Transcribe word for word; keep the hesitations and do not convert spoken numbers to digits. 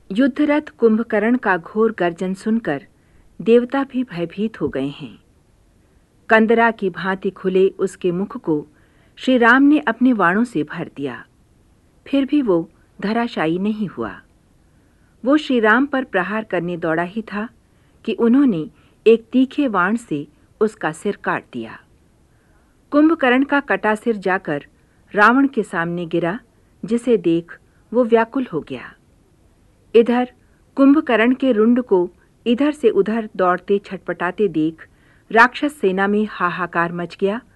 युद्धरथ कुंभकर्ण का घोर गर्जन सुनकर देवता भी भयभीत हो गए हैं। कंदरा की भांति खुले उसके मुख को श्री राम ने अपने वाणों से भर दिया, फिर भी वो धराशायी नहीं हुआ। वो श्री राम पर प्रहार करने दौड़ा ही था कि उन्होंने एक तीखे बाण से उसका सिर काट दिया। कुंभकर्ण का कटा सिर जाकर रावण के सामने गिरा, जिसे देख वो व्याकुल हो गया। इधर कुंभकर्ण के रुंड को इधर से उधर दौड़ते छटपटाते देख राक्षस सेना में हाहाकार मच गया